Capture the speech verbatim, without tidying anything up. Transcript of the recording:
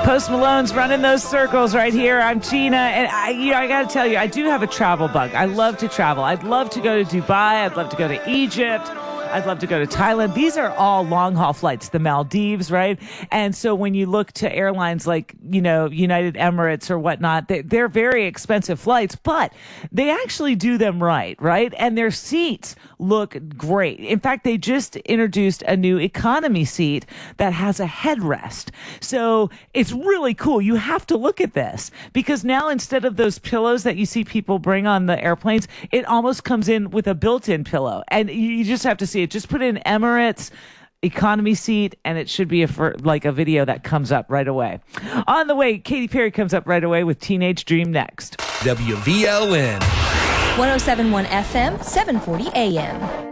Post Malone's running those circles right here. I'm Gina, and I, you know, I got to tell you, I do have a travel bug. I love to travel. I'd love to go to Dubai. I'd love to go to Egypt. I'd love to go to Thailand. These are all long-haul flights, the Maldives, right? And so when you look to airlines like, you know, United Emirates or whatnot, they, they're very expensive flights, but they actually do them right, right? And their seats look great. In fact, they just introduced a new economy seat that has a headrest. So it's really cool. You have to look at this because now instead of those pillows that you see people bring on the airplanes, it almost comes in with a built-in pillow. And you just have to see it. Just put in Emirates economy seat, and it should be a for, like a video that comes up right away. On the way, Katy Perry comes up right away with Teenage Dream next. W V L N one oh seven point one F M, seven forty A M.